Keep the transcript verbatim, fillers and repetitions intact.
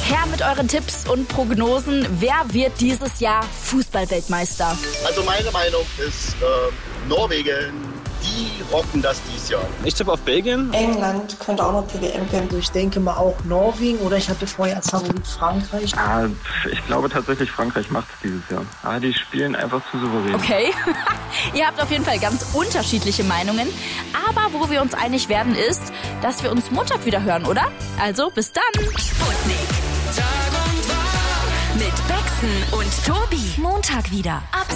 Her mit euren Tipps und Prognosen. Wer wird dieses Jahr Fußballweltmeister? Also meine Meinung ist äh, Norwegen. Die rocken das dieses Jahr. Ich tippe auf Belgien. England könnte auch noch die W M gewinnen. Ich denke mal auch Norwegen oder ich hatte vorher als Favorit Frankreich. Ah, ich glaube tatsächlich, Frankreich macht es dieses Jahr. Ah, die spielen einfach zu souverän. Okay, ihr habt auf jeden Fall ganz unterschiedliche Meinungen. Aber wo wir uns einig werden ist, dass wir uns Montag wieder hören, oder? Also bis dann. Sputnik. Tag und Wahr mit Bexen und Tobi. Montag wieder ab